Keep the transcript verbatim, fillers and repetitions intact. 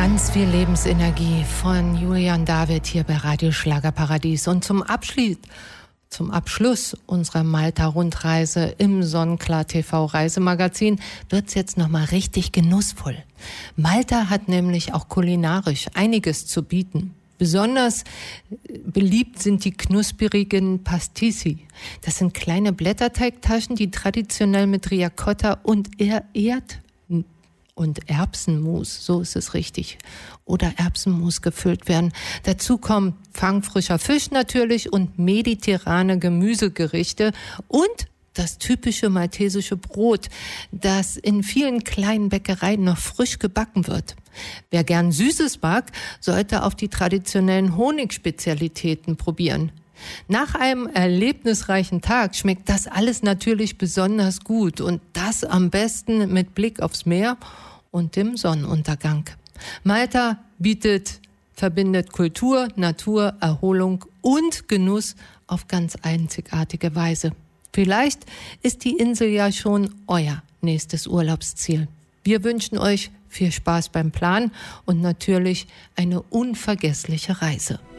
Ganz viel Lebensenergie von Julian David hier bei Radio Schlagerparadies. Und zum Abschluss, zum Abschluss unserer Malta-Rundreise im Sonnenklar T V Reisemagazin wird's jetzt nochmal richtig genussvoll. Malta hat nämlich auch kulinarisch einiges zu bieten. Besonders beliebt sind die knusprigen Pastissi. Das sind kleine Blätterteigtaschen, die traditionell mit Ricotta und Erd und Erbsenmus, so ist es richtig, oder Erbsenmus gefüllt werden. Dazu kommen fangfrischer Fisch natürlich und mediterrane Gemüsegerichte und das typische maltesische Brot, das in vielen kleinen Bäckereien noch frisch gebacken wird. Wer gern Süßes mag, sollte auf die traditionellen Honigspezialitäten probieren. Nach einem erlebnisreichen Tag schmeckt das alles natürlich besonders gut und das am besten mit Blick aufs Meer und dem Sonnenuntergang. Malta bietet, verbindet Kultur, Natur, Erholung und Genuss auf ganz einzigartige Weise. Vielleicht ist die Insel ja schon euer nächstes Urlaubsziel. Wir wünschen euch viel Spaß beim Planen und natürlich eine unvergessliche Reise.